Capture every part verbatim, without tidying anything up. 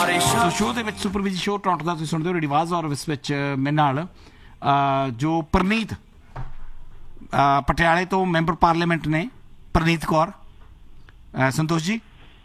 ਸੋ show ਦੇ ਵਿੱਚ supervision show Toronto ਦਾ ਤੁਸੀਂ ਸੁਣਦੇ ਹੋ ਰੇਡੀਓ ਆਵਾਜ਼, ਔਰ ਇਸ ਵਿੱਚ ਮੇਰੇ ਨਾਲ ਜੋ ਪ੍ਰਨੀਤ ਪਟਿਆਲੇ ਤੋਂ ਮੈਂਬਰ ਪਾਰਲੀਮੈਂਟ ਨੇ, ਪ੍ਰਨੀਤ ਕੌਰ। ਸੰਤੋਸ਼ ਜੀ।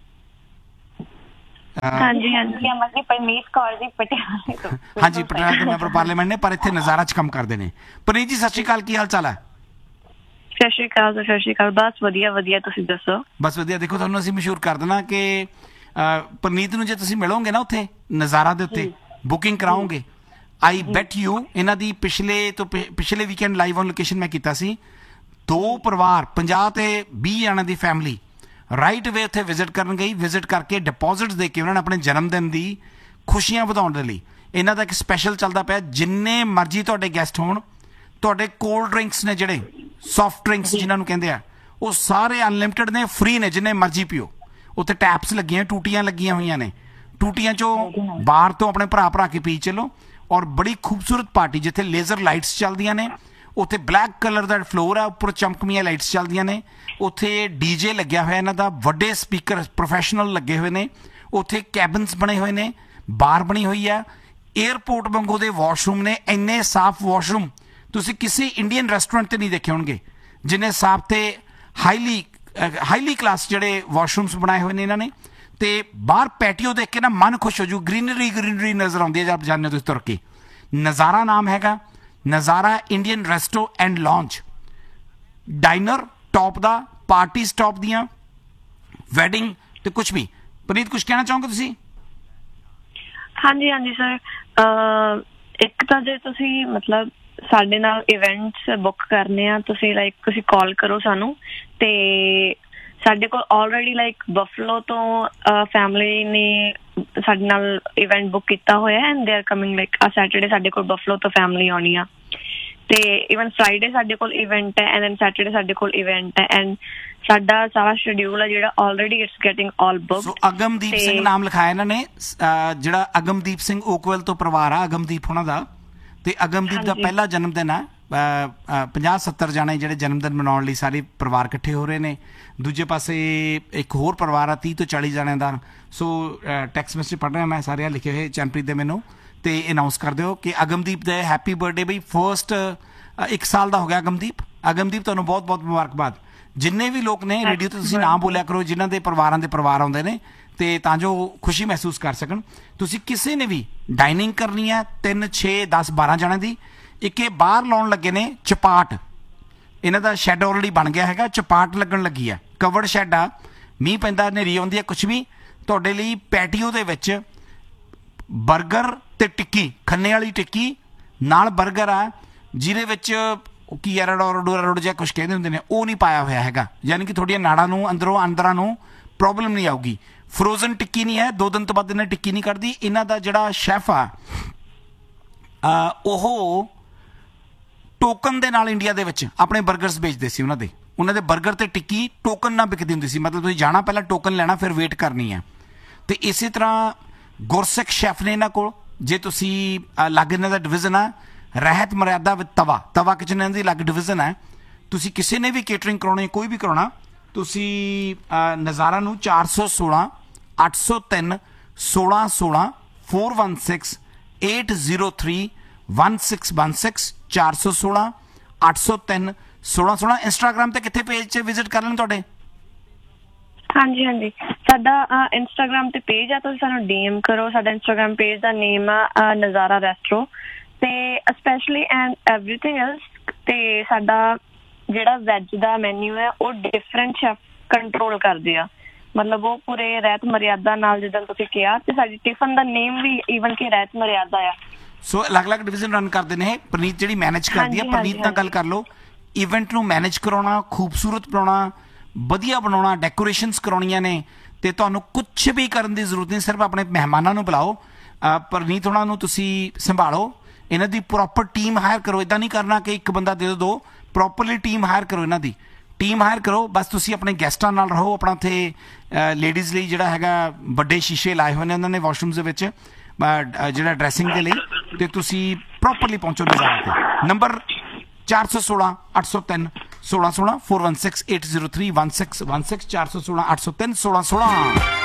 ਹਾਂਜੀ ਹਾਂਜੀ ਹਾਂਜੀ ਪਰਨੀਤ ਕੌਰ ਜੀ ਪਟਿਆਲੇ ਤੋਂ। ਹਾਂਜੀ, ਪਟਿਆਲੇ ਤੋਂ ਮੈਂਬਰ ਪਾਰਲੀਮੈਂਟ ਨੇ, ਪਰ ਇੱਥੇ ਨਜ਼ਾਰਾ 'ਚ ਕੰਮ ਕਰਦੇ ਨੇ। ਪ੍ਰਨੀਤ ਜੀ ਸਤਿ ਸ਼੍ਰੀ ਅਕਾਲ, ਕੀ ਹਾਲ ਚਾਲ ਹੈ? ਸਤਿ ਸ਼੍ਰੀ ਅਕਾਲ ਸਤਿ ਸ਼੍ਰੀ ਅਕਾਲ, ਬਸ ਵਧੀਆ ਵਧੀਆ, ਤੁਸੀਂ ਦੱਸੋ? ਬਸ ਵਧੀਆ। ਦੇਖੋ, ਤੁਹਾਨੂੰ ਅਸੀਂ ਮਸ਼ਹੂਰ ਕਰ ਦੇਣਾ ਕਿ ਪ੍ਰਨੀਤ ਨੂੰ ਜੇ ਤੁਸੀਂ ਮਿਲੋਗੇ ਨਾ ਉੱਥੇ ਨਜ਼ਾਰਾ ਦੇ ਉੱਤੇ, ਬੁਕਿੰਗ ਕਰਾਓਗੇ, ਆਈ ਬੈਟ ਯੂ ਇਹਨਾਂ ਦੀ ਪਿਛਲੇ ਤੋਂ ਪਿਛਲੇ ਵੀਕਐਂਡ ਲਾਈਵ ਔਨ ਲੋਕੇਸ਼ਨ ਮੈਂ ਕੀਤਾ ਸੀ। ਦੋ ਪਰਿਵਾਰ ਪੰਜਾਹ ਤੇ ਵੀਹ ਜਣਾਂ ਦੀ ਫੈਮਿਲੀ ਰਾਈਟ ਵੇ ਉੱਥੇ ਵਿਜ਼ਿਟ ਕਰਨ ਗਈ। ਵਿਜ਼ਿਟ ਕਰਕੇ ਡਿਪੋਜ਼ਿਟਸ ਦੇ ਕੇ ਉਹਨਾਂ ਨੇ ਆਪਣੇ ਜਨਮ ਦਿਨ ਦੀ ਖੁਸ਼ੀਆਂ ਵਧਾਉਣ ਦੇ ਲਈ ਇਹਨਾਂ ਦਾ ਇੱਕ ਸਪੈਸ਼ਲ ਚੱਲਦਾ ਪਿਆ। ਜਿੰਨੇ ਮਰਜ਼ੀ ਤੁਹਾਡੇ ਗੈਸਟ ਹੋਣ, ਤੁਹਾਡੇ ਕੋਲਡ ਡਰਿੰਕਸ ਨੇ ਜਿਹੜੇ ਸੌਫਟ ਡਰਿੰਕਸ ਜਿਹਨਾਂ ਨੂੰ ਕਹਿੰਦੇ ਆ, ਉਹ ਸਾਰੇ ਅਨਲਿਮਿਟਡ ਨੇ, ਫ੍ਰੀ ਨੇ, ਜਿੰਨੇ ਮਰਜ਼ੀ ਪੀਓ। ਉੱਥੇ ਟੈਪਸ ਲੱਗੀਆਂ, ਟੂਟੀਆਂ ਲੱਗੀਆਂ ਹੋਈਆਂ ਨੇ, ਟੂਟੀਆਂ 'ਚੋਂ ਬਾਹਰ ਤੋਂ ਆਪਣੇ ਭਰਾ ਭਰਾ ਕੇ ਪੀ ਚੱਲੋ। ਔਰ ਬੜੀ ਖੂਬਸੂਰਤ ਪਾਰਟੀ ਜਿੱਥੇ ਲੇਜ਼ਰ ਲਾਈਟਸ ਚੱਲਦੀਆਂ ਨੇ, ਉੱਥੇ ਬਲੈਕ ਕਲਰ ਦਾ ਫਲੋਰ ਆ, ਉੱਪਰ ਚਮਕਵੀਆਂ ਲਾਈਟਸ ਚੱਲਦੀਆਂ ਨੇ, ਉੱਥੇ ਡੀ ਜੇ ਲੱਗਿਆ ਹੋਇਆ ਇਹਨਾਂ ਦਾ, ਵੱਡੇ ਸਪੀਕਰ ਪ੍ਰੋਫੈਸ਼ਨਲ ਲੱਗੇ ਹੋਏ ਨੇ, ਉੱਥੇ ਕੈਬਨਸ ਬਣੇ ਹੋਏ ਨੇ, ਬਾਰ ਬਣੀ ਹੋਈ ਆ, ਏਅਰਪੋਰਟ ਵਾਂਗੂ ਦੇ ਵਾਸ਼ਰੂਮ ਨੇ, ਇੰਨੇ ਸਾਫ਼ ਵਾਸ਼ਰੂਮ ਤੁਸੀਂ ਕਿਸੇ ਇੰਡੀਅਨ ਰੈਸਟੋਰੈਂਟ 'ਤੇ ਨਹੀਂ ਦੇਖੇ ਹੋਣਗੇ, ਜਿੰਨੇ ਸਾਫ਼ ਤੇ ਹਾਈਲੀ ਹਾਈਲੀ ਕਲਾਸ ਜਿਹੜੇ ਵਾਸ਼ਰੂਮਸ ਬਣਾਏ ਹੋਏ ਨੇ ਇਹਨਾਂ ਨੇ। ਤੇ ਬਾਹਰ ਪੈਟੀਓ ਦੇਖ ਕੇ ਨਾ ਮਨ ਖੁਸ਼ ਹੋ ਜੂ, ਗ੍ਰੀਨਰੀ ਗ੍ਰੀਨਰੀ ਨਜ਼ਰ ਆਉਂਦੀ ਹੈ ਜਦ ਜਾਂਦੇ ਹੋ ਤੁਸੀਂ ਤੁਰ ਕੇ। ਨਜ਼ਾਰਾ ਨਾਮ ਹੈਗਾ, ਨਜ਼ਾਰਾ Indian resto and lounge, ਡਾਈਨਰ top the, party top ਦੀਆਂ, ਵੈਡਿੰਗ ਤੇ ਕੁਛ ਵੀ। ਪ੍ਰਨੀਤ, ਕੁਛ ਕਹਿਣਾ ਚਾਹੋਗੇ ਤੁਸੀਂ? ਹਾਂਜੀ ਹਾਂਜੀ ਸਰ, ਇੱਕ ਤਾਂ ਜੇ ਤੁਸੀਂ ਮਤਲਬ ਸਾਡੇ ਨਾਲ ਇਵੈਂਟਸ ਬੁੱਕ ਕਰਨੇ ਆ, ਤੁਸੀਂ ਲਾਈਕ ਤੁਸੀਂ ਕਾਲ ਕਰੋ ਸਾਨੂੰ। ਤੇ ਸਾਡੇ ਕੋਲ ਆਲਰੇਡੀ ਲਾਈਕ ਬਫਲੋ ਤੋਂ ਫੈਮਿਲੀ ਨੇ ਸਾਡੇ ਨਾਲ ਇਵੈਂਟ ਬੁੱਕ ਕੀਤਾ ਹੋਇਆ and they are coming like ਆ ਸੈਟਰਡੇ। ਸਾਡੇ ਕੋਲ ਬਫਲੋ ਤੋਂ ਫੈਮਿਲੀ ਆਉਣੀ ਆ, ਤੇ ਈਵਨ ਫਰਾਈਡੇ ਸਾਡੇ ਕੋਲ ਇਵੈਂਟ ਹੈ, ਐਂਡ ਦੈਨ ਸੈਟਰਡੇ ਸਾਡੇ ਕੋਲ ਇਵੈਂਟ ਹੈ, ਐਂਡ ਸਾਡਾ ਸਾਰਾ ਸ਼ਡਿਊਲ ਹੈ ਜਿਹੜਾ already it's getting all book. ਸੋ ਅਗਮਦੀਪ ਸਿੰਘ ਨਾਮ ਲਿਖਾਇਆ ਇਹਨਾਂ ਨੇ, ਜਿਹੜਾ ਅਗਮਦੀਪ ਸਿੰਘ ਓਕਵੈਲ ਤੋਂ ਪਰਿਵਾਰ ਆ, ਅਗਮਦੀਪ ਉਹਨਾਂ ਦਾ। ਤੇ ਅਗਮਦੀਪ ਦਾ ਪਹਿਲਾ ਜਨਮ ਦਿਨ ਆ। ਪੰਜਾਹ ਸੱਤਰ ਜਾਣੇ ਜਿਹੜੇ ਜਨਮ ਦਿਨ ਮਨਾਉਣ ਲਈ ਸਾਰੇ ਪਰਿਵਾਰ ਇਕੱਠੇ ਹੋ ਰਹੇ ਨੇ। ਦੂਜੇ ਪਾਸੇ ਇੱਕ ਹੋਰ ਪਰਿਵਾਰ ਆ ਤੀਹ ਤੋਂ ਚਾਲੀ ਜਾਣਿਆਂ ਦਾ। ਸੋ ਟੈਕਸਟ ਮੈਸੇਜ ਪੜ੍ਹ ਰਿਹਾ ਮੈਂ, ਸਾਰੇ ਲਿਖੇ ਹੋਏ ਚੰਨਪ੍ਰੀਤ ਦੇ ਮੈਨੂੰ, ਤੇ ਅਨਾਊਂਸ ਕਰ ਦਿਓ ਕਿ ਅਗਮਦੀਪ ਦੇ ਹੈਪੀ ਬਰਥਡੇ ਬਈ। ਫਸਟ ਇੱਕ ਸਾਲ ਦਾ ਹੋ ਗਿਆ ਅਗਮਦੀਪ। ਅਗਮਦੀਪ ਤੁਹਾਨੂੰ ਬਹੁਤ ਬਹੁਤ ਮੁਬਾਰਕਬਾਦ। ਜਿੰਨੇ ਵੀ ਲੋਕ ਨੇ ਰੇਡੀਓ ਤੇ ਤੁਸੀਂ ਨਾਮ ਬੋਲਿਆ ਕਰੋ ਜਿਨ੍ਹਾਂ ਦੇ ਪਰਿਵਾਰਾਂ ਦੇ ਪਰਿਵਾਰ ਆਉਂਦੇ ਨੇ, ਤੇ ਤਾਂ ਜੋ ਖੁਸ਼ੀ ਮਹਿਸੂਸ ਕਰ ਸਕਣ। ਤੁਸੀਂ ਕਿਸੇ ਨੇ ਵੀ ਡਾਈਨਿੰਗ ਕਰਨੀ ਹੈ ਤਿੰਨ ਛੇ ਦਸ ਬਾਰਾਂ ਜਣਿਆਂ ਦੀ, ਇੱਕ ਇਹ ਬਾਹਰ ਲਾਉਣ ਲੱਗੇ ਨੇ ਚਪਾਟ, ਇਹਨਾਂ ਦਾ ਸ਼ੈੱਡ ਆਲਰੇਡੀ ਬਣ ਗਿਆ ਹੈਗਾ, ਚਪਾਟ ਲੱਗਣ ਲੱਗੀ ਆ, ਕਵਰਡ ਸ਼ੈੱਡ ਆ, ਮੀਂਹ ਪੈਂਦਾ, ਹਨੇਰੀ ਆਉਂਦੀ ਹੈ, ਕੁਛ ਵੀ ਤੁਹਾਡੇ ਲਈ ਪੈਟੀਓ ਦੇ ਵਿੱਚ ਬਰਗਰ ਤੇ ਟਿੱਕੀ, ਖੰਨੇ ਵਾਲੀ ਟਿੱਕੀ ਨਾਲ ਬਰਗਰ ਆ, ਜਿਹਦੇ ਵਿੱਚ ਕੀ ਐਰਾਡੋਰਾਡੋਰਾ ਜਿਹਾ ਕੁਛ ਕਹਿੰਦੇ ਹੁੰਦੇ ਨੇ, ਉਹ ਨਹੀਂ ਪਾਇਆ ਹੋਇਆ ਹੈਗਾ, ਯਾਨੀ ਕਿ ਤੁਹਾਡੀਆਂ ਨਾੜਾਂ ਨੂੰ ਅੰਦਰੋਂ ਅੰਦਰਾਂ ਨੂੰ ਪ੍ਰੋਬਲਮ ਨਹੀਂ ਆਊਗੀ। ਫਰੋਜ਼ਨ ਟਿੱਕੀ ਨਹੀਂ ਹੈ, ਦੋ ਦਿਨ ਤੋਂ ਬਾਅਦ ਇਹਨਾਂ ਟਿੱਕੀ ਨਹੀਂ ਕੱਢਦੀ। ਇਹਨਾਂ ਦਾ ਜਿਹੜਾ ਸ਼ੈਫ ਆ ਉਹ ਟੋਕਨ ਦੇ ਨਾਲ ਇੰਡੀਆ ਦੇ ਵਿੱਚ ਆਪਣੇ ਬਰਗਰਸ ਵੇਚਦੇ ਸੀ। ਉਹਨਾਂ ਦੇ ਉਹਨਾਂ ਦੇ ਬਰਗਰ ਤੇ ਟਿੱਕੀ ਟੋਕਨ ਨਾਲ ਵਿਕਦੀ ਹੁੰਦੀ ਸੀ, ਮਤਲਬ ਤੁਸੀਂ ਜਾਣਾ ਪਹਿਲਾਂ ਟੋਕਨ ਲੈਣਾ, ਫਿਰ ਵੇਟ ਕਰਨੀ ਆ। ਤੇ ਇਸੇ ਤਰ੍ਹਾਂ ਗੁਰਸਿੱਖ ਸ਼ੈਫ ਨੇ ਇਹਨਾਂ ਕੋਲ। ਜੇ ਤੁਸੀਂ ਅਲੱਗ ਇਹਨਾਂ ਦਾ ਡਿਵੀਜ਼ਨ ਆ ਰਹਿਤ ਮਰਿਆਦਾ ਵਿਦ ਤਵਾ, ਤਵਾ ਕਿਚਨ ਇਹਨਾਂ ਦੀ ਅਲੱਗ ਡਿਵੀਜ਼ਨ ਹੈ। ਤੁਸੀਂ ਕਿਸੇ ਨੇ ਵੀ ਕੇਟਰਿੰਗ ਕਰਾਉਣੀ, ਕੋਈ ਵੀ ਕਰਾਉਣਾ, ਤੁਸੀਂ ਨਜ਼ਾਰਾ ਨੂੰ ਚਾਰ ਸੌ ਸੋਲਾਂ ਅੱਠ ਸੌ ਤਿੰਨ ਸੋਲਾਂ ਸੋਲਾਂ four one six eight zero three one six one six ਚਾਰ ਸੌ ਸੋਲਾਂ ਅੱਠ ਸੌ ਤਿੰਨ ਸੋਲਾਂ ਸੋਲਾਂ। ਇੰਸਟਾਗ੍ਰਾਮ ਤੇ ਕਿੱਥੇ ਪੇਜ 'ਚ ਵਿਜ਼ਿਟ ਕਰ ਲੈਣ ਤੁਹਾਡੇ? ਹਾਂਜੀ ਹਾਂਜੀ, ਸਾਡਾ ਇੰਸਟਾਗ੍ਰਾਮ ਤੇ ਪੇਜ ਆ, ਤੁਸੀਂ ਸਾਨੂੰ ਡੀ ਐਮ ਕਰੋ। ਸਾਡਾ ਇੰਸਟਾਗ੍ਰਾਮ ਪੇਜ ਦਾ ਨੇਮ ਆ ਨਜ਼ਾਰਾ ਰੈਸਟਰੋ, ਤੇ ਸਪੈਸ਼ਲੀ ਐਂਡ ਐਵਰੀਥਿੰਗ ਐਲਸ। ਤੇ ਸਾਡਾ ਜਿਹੜਾ ਵੈਜ ਦਾ ਮੈਨਿਊ ਹੈ ਉਹ ਡਿਫਰੈਂਟ ਸ਼ੈਫ ਕੰਟਰੋਲ ਕਰਦੇ ਆ, ਮਤਲਬ ਉਹ ਪੂਰੇ ਰਹਿਤ ਮਰਿਆਦਾ ਨਾਲ, ਜਿੱਦਾਂ ਤੁਸੀਂ ਕਿਹਾ। ਤੇ ਸਾਡੀ ਟਿਫਨ ਦਾ ਨੇਮ ਵੀ ਈਵਨ ਕਿ ਰਹਿਤ ਮਰਿਆਦਾ ਆ। ਸੋ ਅਲੱਗ ਅਲੱਗ ਡਿਵੀਜ਼ਨ ਰਨ ਕਰਦੇ ਨੇ। ਪ੍ਰਨੀਤ ਜਿਹੜੀ ਮੈਨੇਜ ਕਰਦੀ ਹੈ, ਪ੍ਰਨੀਤ ਨਾਲ ਗੱਲ ਕਰ ਲਓ। ਇਵੈਂਟ ਨੂੰ ਮੈਨੇਜ ਕਰਾਉਣਾ, ਖੂਬਸੂਰਤ ਬਣਾਉਣਾ, ਵਧੀਆ ਬਣਾਉਣਾ, ਡੈਕੋਰੇਸ਼ਨਸ ਕਰਾਉਣੀਆਂ ਨੇ, ਤੇ ਤੁਹਾਨੂੰ ਕੁਛ ਵੀ ਕਰਨ ਦੀ ਜ਼ਰੂਰਤ ਨਹੀਂ, ਸਿਰਫ ਆਪਣੇ ਮਹਿਮਾਨਾਂ ਨੂੰ ਬੁਲਾਓ। ਪ੍ਰਨੀਤ ਉਹਨਾਂ ਨੂੰ ਤੁਸੀਂ ਸੰਭਾਲੋ, ਇਹਨਾਂ ਦੀ ਪ੍ਰੋਪਰ ਟੀਮ ਹਾਇਰ ਕਰੋ। ਇੱਦਾਂ ਨਹੀਂ ਕਰਨਾ ਕਿ ਇੱਕ ਬੰਦਾ ਦੇ ਦੋ, ਪ੍ਰੋਪਰਲੀ ਟੀਮ ਹਾਇਰ ਕਰੋ, ਇਹਨਾਂ ਦੀ ਟੀਮ ਹਾਇਰ ਕਰੋ। ਬਸ ਤੁਸੀਂ ਆਪਣੇ ਗੈਸਟਾਂ ਨਾਲ ਰਹੋ। ਆਪਣਾ ਉੱਥੇ ਲੇਡੀਜ਼ ਲਈ ਜਿਹੜਾ ਹੈਗਾ ਵੱਡੇ ਸ਼ੀਸ਼ੇ ਲਾਏ ਹੋਏ ਨੇ ਉਹਨਾਂ ਨੇ ਵਾਸ਼ਰੂਮਸ ਦੇ ਵਿੱਚ, ਜਿਹੜਾ ਡਰੈਸਿੰਗ ਦੇ ਲਈ, ਤੇ ਤੁਸੀਂ ਪ੍ਰੋਪਰਲੀ ਪਹੁੰਚੋ ਨਜ਼ਾਰੇ ਤੇ। ਨੰਬਰ ਚਾਰ ਸੌ ਸੋਲਾਂ ਅੱਠ ਸੌ ਤਿੰਨ ਸੋਲਾਂ ਸੋਲਾਂ four one six eight zero three one six one six ਚਾਰ ਸੌ ਸੋਲਾਂ ਅੱਠ ਸੌ ਤਿੰਨ ਸੋਲਾਂ ਸੋਲਾਂ।